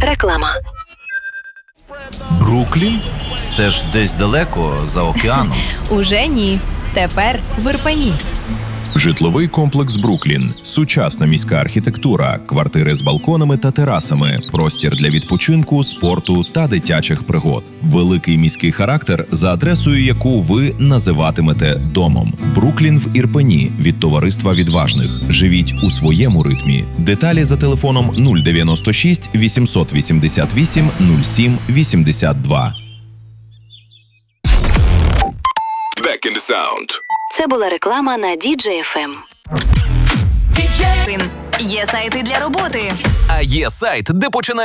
Реклама. Бруклін? Це ж десь далеко, за океаном. Уже ні. Тепер в Ірпені. Житловий комплекс «Бруклін». Сучасна міська архітектура, квартири з балконами та терасами, простір для відпочинку, спорту та дитячих пригод. Великий міський характер, за адресою яку ви називатимете домом. «Бруклін» в Ірпені від товариства «Відважних». Живіть у своєму ритмі. Деталі за телефоном 096 888 07 82. Back in the sound. Це була реклама на DJ-FM. Є сайти для роботи. А є сайт, де починає